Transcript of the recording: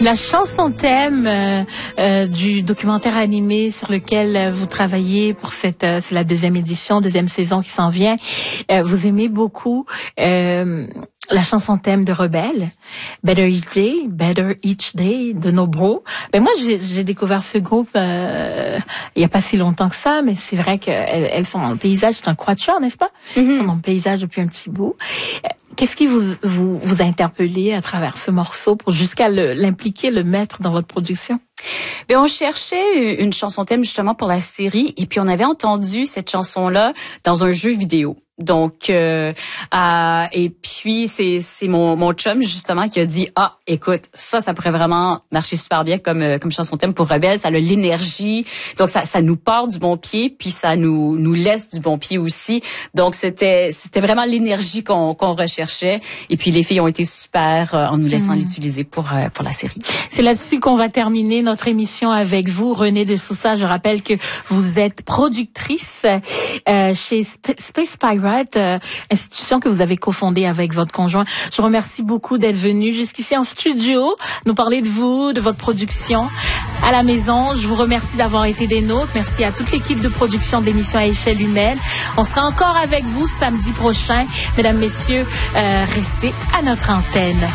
La chanson thème du documentaire animé sur lequel vous travaillez pour c'est la deuxième saison qui s'en vient. Vous aimez beaucoup la chanson thème de Rebelle, Better Each Day de nos bros. Ben moi j'ai découvert ce groupe il y a pas si longtemps que ça, mais c'est vrai qu'elles sont dans le paysage, c'est un quatuor, n'est-ce pas? Elles sont dans le paysage depuis un petit bout. Qu'est-ce qui vous a interpellé à travers ce morceau pour jusqu'à l'impliquer, le mettre dans votre production? Ben on cherchait une chanson thème justement pour la série et puis on avait entendu cette chanson-là dans un jeu vidéo. Donc et puis c'est mon chum justement qui a dit écoute, ça pourrait vraiment marcher super bien comme chanson thème pour Rebelle, ça a l'énergie. Donc ça nous part du bon pied puis ça nous laisse du bon pied aussi. Donc c'était vraiment l'énergie qu'on recherchait et puis les filles ont été super en nous laissant l'utiliser pour la série. C'est là-dessus qu'on va terminer notre émission avec vous, Renée de Sousa. Je rappelle que vous êtes productrice chez Space Pirate, institution que vous avez cofondée avec votre conjoint. Je vous remercie beaucoup d'être venu jusqu'ici en studio, nous parler de vous, de votre production à la maison. Je vous remercie d'avoir été des nôtres. Merci à toute l'équipe de production de l'émission à échelle humaine. On sera encore avec vous samedi prochain. Mesdames, messieurs, restez à notre antenne.